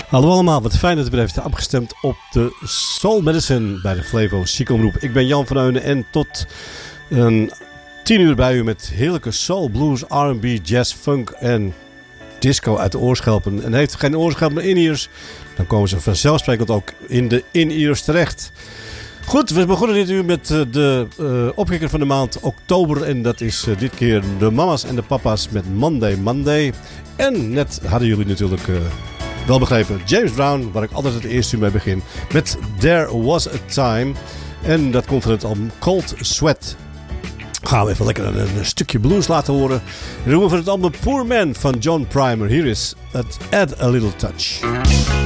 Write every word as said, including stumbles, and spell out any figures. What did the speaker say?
Hallo allemaal, wat fijn dat u weer heeft afgestemd op de Soul Medicine bij de Flevo Ziekenomroep. Ik ben Jan van Eunen en tot een tien uur bij u met heerlijke soul, blues, R en B, jazz, funk en disco uit de oorschelpen. En heeft geen oorschelpen maar in-ears, dan komen ze vanzelfsprekend ook in de in-ears terecht. Goed, we begonnen dit uur met de uh, opkikker van de maand oktober. En dat is uh, dit keer de mama's en de papa's met Monday Monday. En net hadden jullie natuurlijk uh, wel begrepen James Brown, waar ik altijd het eerste uur mee begin, met There Was a Time. En dat komt van het album Cold Sweat. Gaan we even lekker een, een stukje blues laten horen. En doen we van het album Poor Man van John Primer. Hier is het Add a Little Touch.